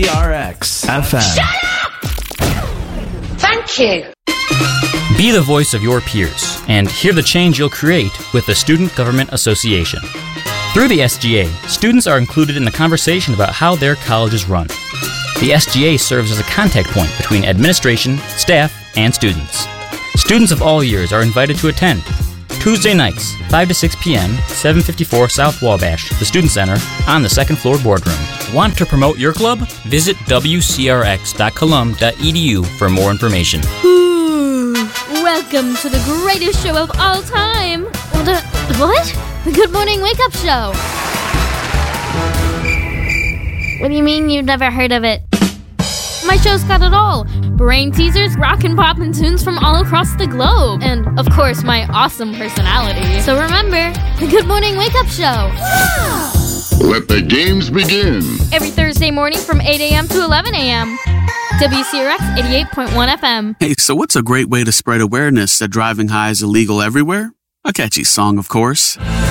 WCRX FM. Shut up! Thank you. Be the voice of your peers and hear the change you'll create with the Student Government Association. Through the SGA, students are included in the conversation about how their college is run. The SGA serves as a contact point between administration, staff, and students. Students of all years are invited to attend. Tuesday nights, 5 to 6 p.m., 754 South Wabash, the Student Center, on the second floor boardroom. Want to promote your club? Visit wcrx.colum.edu for more information. Ooh, welcome to the greatest show of all time. What? The Good Morning Wake Up Show. What do you mean you've never heard of it? My show's got it all. Brain teasers, rock and pop and tunes from all across the globe. And, of course, my awesome personality. So remember, the Good Morning Wake Up Show. Let the games begin. Every Thursday morning from 8 a.m. to 11 a.m. WCRX 88.1 FM. Hey, so what's a great way to spread awareness that driving high is illegal everywhere? A catchy song, of course.